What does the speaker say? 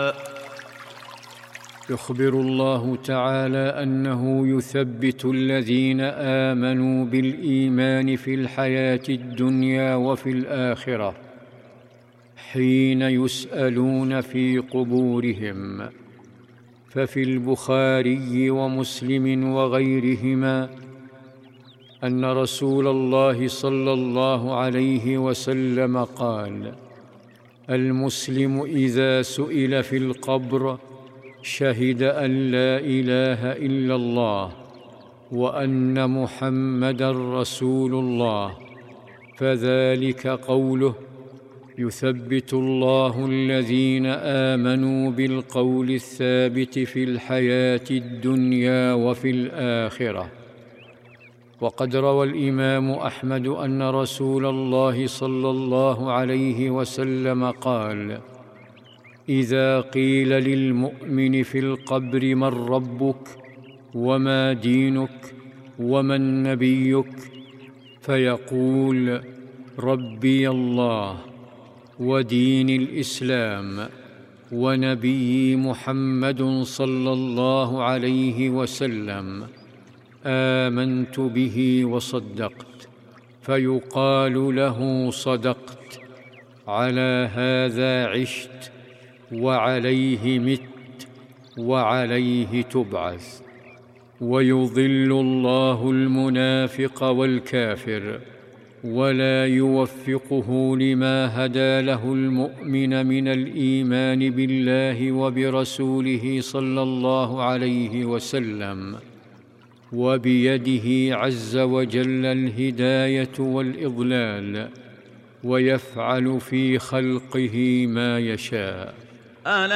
يخبر الله تعالى أنه يثبت الذين آمنوا بالإيمان في الحياة الدنيا وفي الآخرة حين يسألون في قبورهم. ففي البخاري ومسلم وغيرهما أن رسول الله صلى الله عليه وسلم قال: المسلم إذا سئل في القبر شهد أن لا إله إلا الله وأن محمدًا رسول الله، فذلك قوله: يثبت الله الذين آمنوا بالقول الثابت في الحياة الدنيا وفي الآخرة. وقد روى الإمام أحمد أن رسول الله صلى الله عليه وسلم قال: إذا قيل للمؤمن في القبر من ربك وما دينك ومن نبيك، فيقول: ربي الله ودين الإسلام ونبي محمد صلى الله عليه وسلم، آمنت به وصدقت. فيقال له: صدقت، على هذا عشت وعليه مت وعليه تبعث. ويضل الله المنافق والكافر ولا يوفقه لما هدى له المؤمن من الإيمان بالله وبرسوله صلى الله عليه وسلم، وبيده عز وجل الهداية والإضلال، ويفعل في خلقه ما يشاء.